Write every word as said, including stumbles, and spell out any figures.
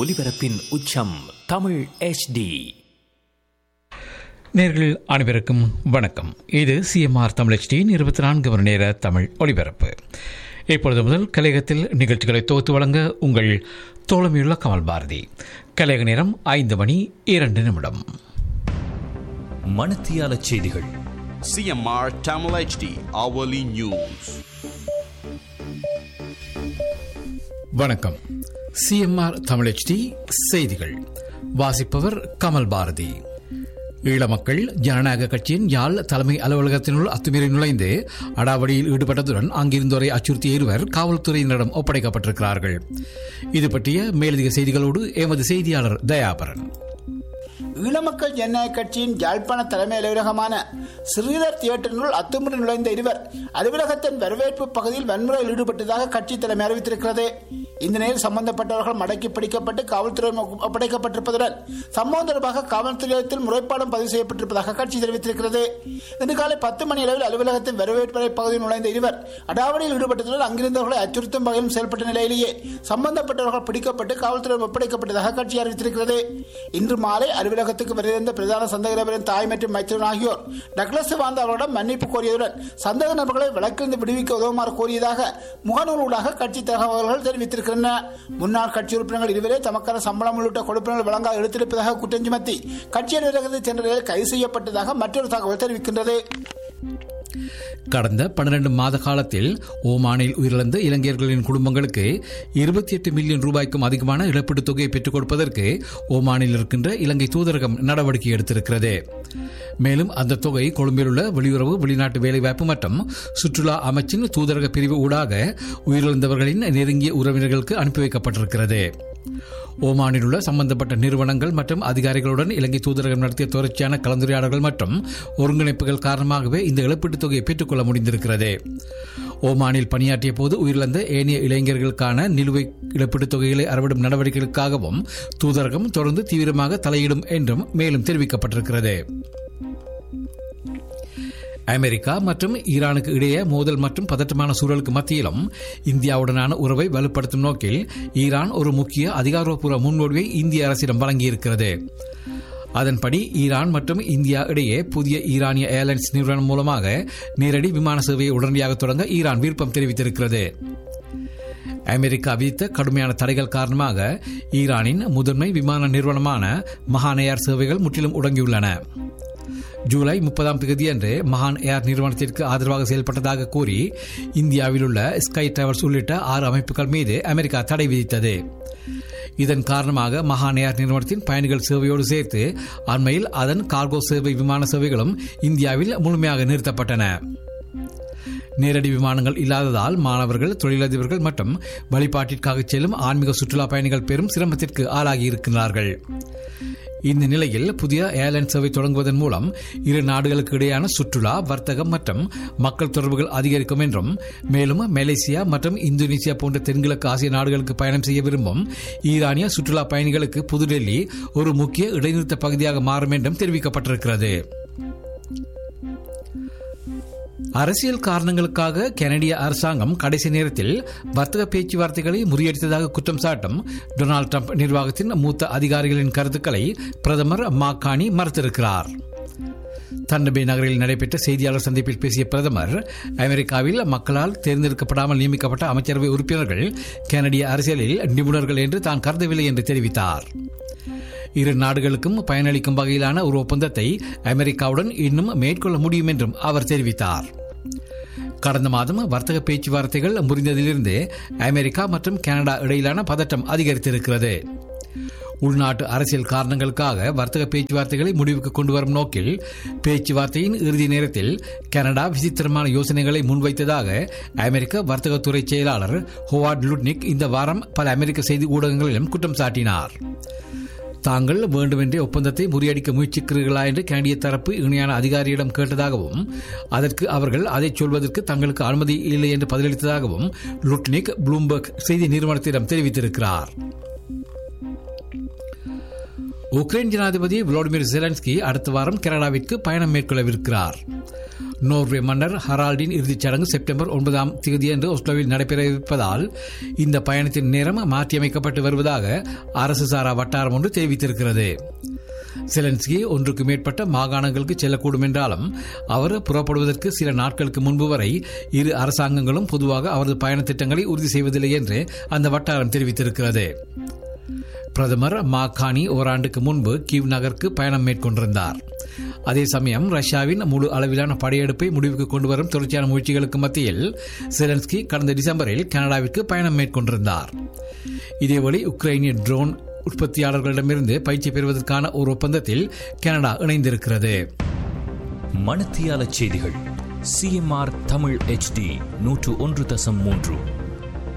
ஒலிபரப்பின் உச்சம் Tamil H D. நேர்கள் அனைவருக்கும் வணக்கம். இது சிஎம்ஆர் தமிழ் எச் டியின் இருபத்தி நான்கு மணி நேர தமிழ் ஒலிபரப்பு. இப்பொழுது முதல் கலையகத்தில் நிகழ்ச்சிகளை தொகுத்து வழங்க உங்கள் தோழமையுள்ள கமல் பாரதி. கலையக நேரம் ஐந்து மணி இரண்டு நிமிடம். மணத்தியால செய்திகள். CMR Tamil H D hourly news. வணக்கம். சிஎம்ஆர் தமிழ் எச் டி செய்திகள் வாசிப்பவர் கமல் பாரதி. ஈழமக்கள் ஜனநாயக கட்சியின் யாழ் தலைமை அலுவலகத்தினுள் அத்துமீறி நுழைந்து அடாவடியில் ஈடுபட்டதுடன் அங்கிருந்தோரை அச்சுறுத்திய இருவர் காவல்துறையினரிடம் ஒப்படைக்கப்பட்டிருக்கிறார்கள். இது பற்றிய மேலதிக செய்திகளோடு எமது செய்தியாளர் தயாபரன். ஈழமக்கள் ஜனநாயக கட்சியின் யாழ்ப்பாண தலைமை அலுவலகமான ஸ்ரீதர் தியேட்டரினுள் அத்துமீறி நுழைந்த இருவர் அலுவலகத்தின் வரவேற்பு பகுதியில் வன்முறையில் ஈடுபட்டதாக கட்சி தலைமை அறிவித்திருக்கிறது. இந்த நிலையில் சம்பந்தப்பட்டவர்கள் மடக்கி பிடிக்கப்பட்டு காவல்துறை ஒப்படைக்கப்பட்டிருப்பதுடன் சம்பவம் தொடர்பாக காவல்துறை நிலையத்தில் முறைப்பாடும் பதிவு செய்யப்பட்டிருப்பதாக கட்சி தெரிவித்திருக்கிறது. இன்று காலை பத்து மணி அளவில் அலுவலகத்தின் வரவேற்பு பகுதியில் நுழைந்த இருவர் அடாவடியில் ஈடுபட்டதுடன் அங்கிருந்தவர்களை அச்சுறுத்தும் வகையில் செயல்பட்ட நிலையிலேயே சம்பந்தப்பட்டவர்கள் பிடிக்கப்பட்டு காவல்துறை ஒப்படைக்கப்பட்டதாக கட்சி அறிவித்திருக்கிறது. இன்று மாலை அலுவலகத்துக்கு வருகின்ற பிரதான சந்தேக நபரின் தாய் மற்றும் மைத்திரன் ஆகியோர் டக்ளஸ் வாந்த அவர்களிடம் மன்னிப்பு கோரியதுடன் சந்தேக நபர்களை வழக்கிலிருந்து விடுவிக்க உதவுமாறு கோரியதாக முகநூலாக கட்சி தகவல்கள் தெரிவித்திருக்கின்றன. முன்னாள் கட்சி உறுப்பினர்கள் இருவரே தமக்கான சம்பளம் உள்ளிட்ட கொடுப்பினர்கள் வழங்க எடுத்திருப்பதாக குற்றம் சுமத்தி கட்சி அலுவலகத்தில் சென்ற நிலையில் கைது செய்யப்பட்டதாக மற்றொரு தகவல் தெரிவிக்கின்றது. கடந்த பன்னிரண்டு மாத காலத்தில் ஓமானில் உயிரிழந்த இலங்கையர்களின் குடும்பங்களுக்கு இருபத்தி எட்டு மில்லியன் ரூபாய்க்கும் அதிகமான இழப்பீட்டுத் தொகையை பெற்றுக் கொடுப்பதற்கு ஓமானில் இருக்கின்ற இலங்கை தூதரகம் நடவடிக்கை எடுத்திருக்கிறது. மேலும் அந்த தொகை கொழும்பில் உள்ள வெளியுறவு, வெளிநாட்டு வேலைவாய்ப்பு மற்றும் சுற்றுலா அமைச்சின் தூதரக பிரிவு ஊடாக உயிரிழந்தவர்களின் நெருங்கிய உறவினர்களுக்கு அனுப்பி வைக்கப்பட்டிருக்கிறது. ஓமானில் உள்ள சம்பந்தப்பட்ட நிறுவனங்கள் மற்றும் அதிகாரிகளுடன் இலங்கை தூதரகம் நடத்திய தொடர்ச்சியான கலந்துரையாடல்கள் மற்றும் ஒருங்கிணைப்புகள் காரணமாகவே இந்த இழப்பீட்டுத் தொகையை பெற்றுக்கொள்ள முடிந்திருக்கிறது. ஓமானில் பணியாற்றிய போது உயிரிழந்த ஏனைய இளைஞர்களுக்கான நிலுவை இழப்பீட்டுத் தொகைகளை அறவிடும் நடவடிக்கைகளுக்காகவும் தூதரகம் தொடர்ந்து தீவிரமாக தலையிடும் என்றும் மேலும் தெரிவிக்கப்பட்டிருக்கிறது. அமெரிக்கா மற்றும் ஈரானுக்கு இடையே மோதல் மற்றும் பதற்றமான சூழலுக்கு மத்தியிலும் இந்தியாவுடனான உறவை வலுப்படுத்தும் நோக்கில் ஈரான் ஒரு முக்கிய அதிகாரப்பூர்வ முன்மொழிவை இந்திய அரசிடம் வழங்கியிருக்கிறது. அதன்படி ஈரான் மற்றும் இந்தியா இடையே புதிய ஈரானிய ஏர்லைன்ஸ் நிறுவனம் மூலமாக நேரடி விமான சேவையை உடனடியாக தொடங்க ஈரான் விருப்பம் தெரிவித்திருக்கிறது. அமெரிக்கா விதித்த கடுமையான தடைகள் காரணமாக ஈரானின் முதன்மை விமான நிறுவனமான மகான் ஏர் சேவைகள் முற்றிலும் முடங்கியுள்ளன. ஜூலை முப்பதாம் தேதி அன்று மகான் ஏர் நிறுவனத்திற்கு ஆதரவாக செயல்பட்டதாக கூறி இந்தியாவில் உள்ள ஸ்கை டிராவல்ஸ் உள்ளிட்ட ஆறு அமைப்புகள் மீது அமெரிக்கா தடை விதித்தது. இதன் காரணமாக மகான் ஏர் நிறுவனத்தின் பயணிகள் சேவையோடு சேர்த்து அண்மையில் அதன் கார்கோ சேவை விமான சேவைகளும் இந்தியாவில் முழுமையாக நிறுத்தப்பட்டன. நேரடி விமானங்கள் இல்லாததால் மாணவர்கள், தொழிலதிபர்கள் மற்றும் வழிபாட்டிற்காக செல்லும் ஆன்மீக சுற்றுலா பயணிகள் பெரும் சிரமத்திற்கு ஆளாகியிருக்கிறார்கள். இந்த நிலையில் புதிய ஏர்லைன் சேவை தொடங்குவதன் மூலம் இரு நாடுகளுக்கு இடையான சுற்றுலா, வர்த்தகம் மற்றும் மக்கள் தொடர்புகள் அதிகரிக்கும் என்றும், மேலும் மலேசியா மற்றும் இந்தோனேசியா போன்ற தென்கிழக்கு ஆசிய நாடுகளுக்கு பயணம் செய்ய விரும்பும் ஈரானிய சுற்றுலா பயணிகளுக்கு புதுடெல்லி ஒரு முக்கிய இடைநிறுத்த பகுதியாக மாறும் என்றும் தெரிவிக்கப்பட்டிருக்கிறது. அரசியல் காரணங்களுக்காக கனடிய அரசாங்கம் கடைசி நேரத்தில் வர்த்தக பேச்சுவார்த்தைகளை முறியடித்ததாக குற்றம் சாட்டும் டொனால்டு டிரம்ப் நிர்வாகத்தின் மூத்த அதிகாரிகளின் கருத்துக்களை பிரதமர் மாக்கானி மறுத்திருக்கிறார். தண்டபே நகரில் நடைபெற்ற செய்தியாளர் சந்திப்பில் பேசிய பிரதமர், அமெரிக்காவில் மக்களால் தேர்ந்தெடுக்கப்படாமல் நியமிக்கப்பட்ட அமைச்சரவை உறுப்பினர்கள் கனடிய அரசியலில் நிபுணர்கள் என்று தான் கருதவில்லை என்று தெரிவித்தார். இரு நாடுகளுக்கும் பயனளிக்கும் வகையிலான ஒரு ஒப்பந்தத்தை அமெரிக்காவுடன் இன்னும் மேற்கொள்ள முடியும் என்றும் அவர் தெரிவித்தார். கடந்த மாதம் வர்த்தக பேச்சுவார்த்தைகள் முறிந்ததிலிருந்து அமெரிக்கா மற்றும் கனடா இடையிலான பதட்டம் அதிகரித்திருக்கிறது. உள்நாட்டு அரசியல் காரணங்களுக்காக வர்த்தக பேச்சுவார்த்தைகளை முடிவுக்கு கொண்டு வரும் நோக்கில் பேச்சுவார்த்தையின் இறுதி நேரத்தில் கனடா விசித்திரமான யோசனைகளை முன்வைத்ததாக அமெரிக்க வர்த்தகத்துறை செயலாளர் ஹோவார்ட் லுட்னிக் இந்த வாரம் பல அமெரிக்க செய்தி ஊடகங்களிலும் குற்றம் சாட்டினார். தாங்கள் வேண்டுமென்றே ஒப்பந்தத்தை முறியடிக்க முயற்சிக்கிறீர்களா என்று கனடிய தரப்பு இணையான அதிகாரியிடம் கேட்டதாகவும், அதற்கு அவர்கள் அதை சொல்வதற்கு தங்களுக்கு அனுமதி இல்லை என்று பதிலளித்ததாகவும் லுட்னிக் ப்ளூம்பர்க் செய்தி நிறுவனத்திடம் தெரிவித்திருக்கிறார். உக்ரைன் ஜனாதிபதி விளாடிமிர் ஜெலன்ஸ்கி அடுத்த வாரம் கனடாவிற்கு பயணம் மேற்கொள்ளவிருக்கிறார். நோர்வே மன்னர் ஹரால்டின் இறுதிச் சடங்கு செப்டம்பர் ஒன்பதாம் தேதியன்று ஒஸ்லோவில் நடைபெறவிருப்பதால் இந்த பயணத்தின் நேரம் மாற்றியமைக்கப்பட்டு வருவதாக அரசு சாரா வட்டாரம் ஒன்று தெரிவித்திருக்கிறது. செலன்ஸ்கி ஒன்றுக்கு மேற்பட்ட மாகாணங்களுக்கு செல்லக்கூடும் என்றாலும் அவர் புறப்படுவதற்கு சில நாட்களுக்கு முன்பு வரை இரு அரசாங்கங்களும் பொதுவாக அவரது பயண திட்டங்களை உறுதி செய்வதில்லை என்று அந்த வட்டாரம் தெரிவித்திருக்கிறது. பிரதமர் மாகாணி ஓராண்டுக்கு முன்பு கீவ் நகருக்கு பயணம் மேற்கொண்டிருந்தார். அதே சமயம் ரஷ்யாவின் முழு அளவிலான படையெடுப்பை முடிவுக்கு கொண்டு வரும் தொடர்ச்சியான முயற்சிகளுக்கு மத்தியில் செலன்ஸ்கி கடந்த டிசம்பரில் கனடாவிற்கு பயணம் மேற்கொண்டிருந்தார். இதேவேளை உக்ரைனிய ட்ரோன் உற்பத்தியாளர்களிடமிருந்து பயிற்சி பெறுவதற்கான ஒரு ஒப்பந்தத்தில் கனடா இணைந்திருக்கிறது. மணத்தியால செய்திகள். சிஎம்ஆர் தமிழ் எச்டி நூற்று ஒன்று தசம் மூன்று.